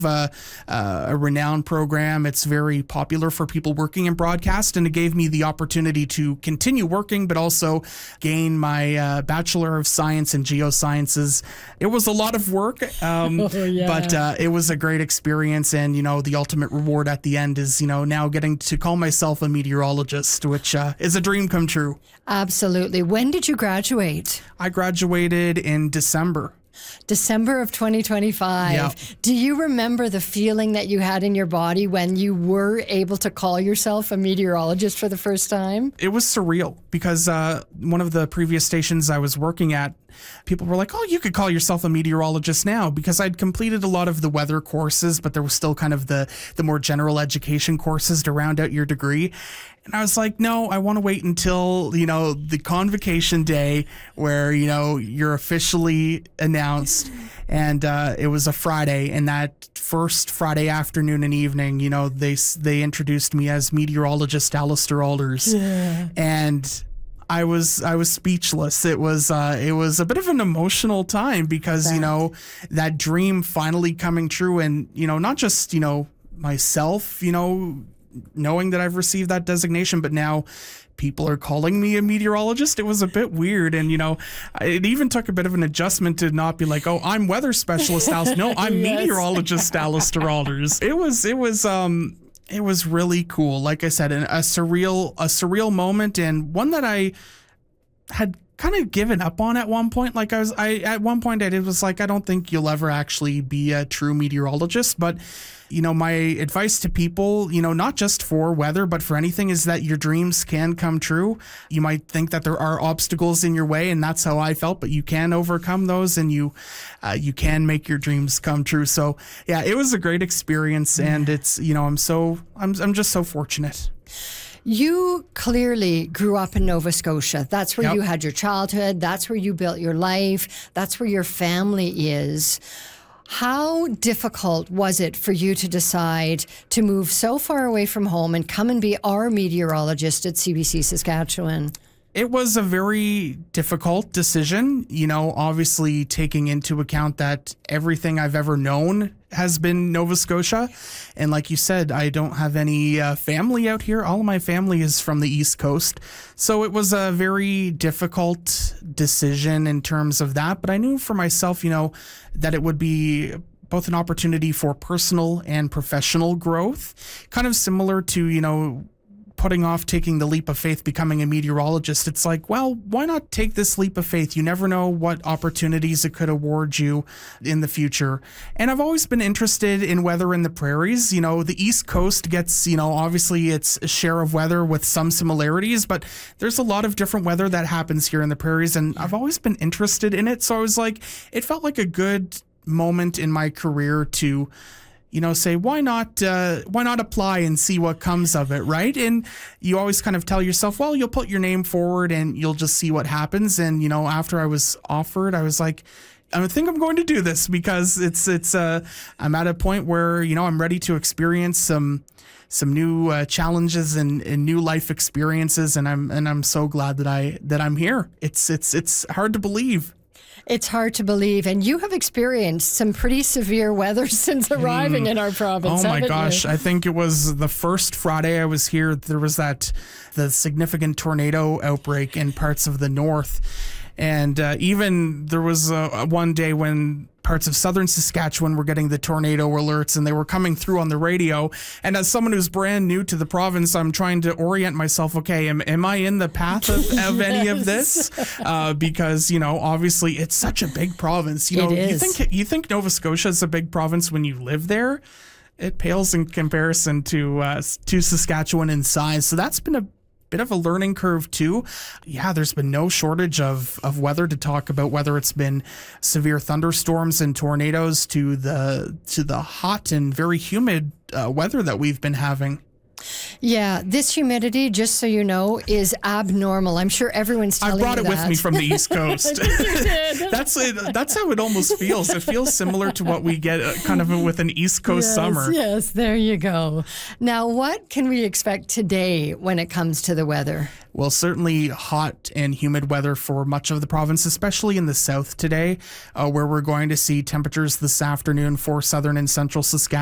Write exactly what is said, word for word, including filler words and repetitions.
Uh, uh, a renowned program. It's very popular for people working in broadcast, and it gave me the opportunity to continue working, but also gain my uh, Bachelor of Science in Geosciences. It was a lot of work, um, oh, yeah. but uh, it was a great experience. And, you know, the ultimate reward at the end is, you know, now getting to call myself a meteorologist, which uh, is a dream come true. Absolutely. When did you graduate? I graduated in December. December of twenty twenty-five. Yeah. Do you remember the feeling that you had in your body when you were able to call yourself a meteorologist for the first time? It was surreal because uh, one of the previous stations I was working at, people were like, oh, you could call yourself a meteorologist now, because I'd completed a lot of the weather courses, but there was still kind of the, the more general education courses to round out your degree. And I was like, no, I want to wait until, you know, the convocation day where, you know, you're officially announced. And uh, it was a Friday. And that first Friday afternoon and evening, you know, they they introduced me as meteorologist Alistair Alders. Yeah. And I was I was speechless. It was uh, it was a bit of an emotional time because, that. you know, that dream finally coming true. And, you know, not just, you know, myself, you know, knowing that I've received that designation, but now people are calling me a meteorologist. It was a bit weird. And, you know, it even took a bit of an adjustment to not be like, oh, I'm weather specialist Alistair. No, I'm yes. meteorologist Alistair Alders. It was, it was, um, it was really cool. Like I said, a surreal, a surreal moment, and one that I had kind of given up on at one point. Like I was, I, at one point I was like, I don't think you'll ever actually be a true meteorologist, but you know, my advice to people, you know, not just for weather, but for anything, is that your dreams can come true. You might think that there are obstacles in your way, and that's how I felt, but you can overcome those, and you, uh, you can make your dreams come true. So yeah, it was a great experience, and it's, you know, I'm so, I'm, I'm just so fortunate. You clearly grew up in Nova Scotia. That's where Yep. you had your childhood. That's where you built your life. That's where your family is. How difficult was it for you to decide to move so far away from home and come and be our meteorologist at C B C Saskatchewan? It was a very difficult decision, you know, obviously taking into account that everything I've ever known has been Nova Scotia. And like you said, I don't have any uh, family out here. All of my family is from the East Coast. So it was a very difficult decision in terms of that. But I knew for myself, you know, that it would be both an opportunity for personal and professional growth, kind of similar to, you know, putting off taking the leap of faith, becoming a meteorologist. It's like, well, why not take this leap of faith? You never know what opportunities it could award you in the future. And I've always been interested in weather in the prairies. You know, the East Coast gets, you know, obviously it's a share of weather with some similarities, but there's a lot of different weather that happens here in the prairies. And I've always been interested in it. So I was like, it felt like a good moment in my career to, you know, say, why not, uh, why not apply and see what comes of it, right? And you always kind of tell yourself, well, you'll put your name forward and you'll just see what happens. And, you know, after I was offered, I was like, I think I'm going to do this because it's, it's, uh, I'm at a point where, you know, I'm ready to experience some, some new uh, challenges and, and new life experiences. And I'm, and I'm so glad that I, that I'm here. It's, it's, it's hard to believe. It's hard to believe. And you have experienced some pretty severe weather since arriving mm. in our province. Oh my gosh. You? I think it was the first Friday I was here. There was that, the significant tornado outbreak in parts of the north. And uh, even there was uh, one day when parts of southern Saskatchewan were getting the tornado alerts and they were coming through on the radio. And as someone who's brand new to the province, I'm trying to orient myself. Okay, am, am I in the path of, of yes. any of this? Uh, because, you know, obviously it's such a big province. You know, it is. you think you think Nova Scotia is a big province when you live there. It pales in comparison to uh, to Saskatchewan in size. So that's been a bit of a learning curve too. Yeah, there's been no shortage of, of weather to talk about, whether it's been severe thunderstorms and tornadoes to the to the hot and very humid uh, weather that we've been having. Yeah, this humidity, just so you know, is abnormal. I'm sure everyone's I telling brought you it that. with me from the East Coast. did. That's it. That's how it almost feels. It feels similar to what we get uh, kind of with an East Coast Yes, summer. yes, there you go. Now, what can we expect today when it comes to the weather? Well, certainly hot and humid weather for much of the province, especially in the south today, uh, where we're going to see temperatures this afternoon for southern and central Saskatchewan.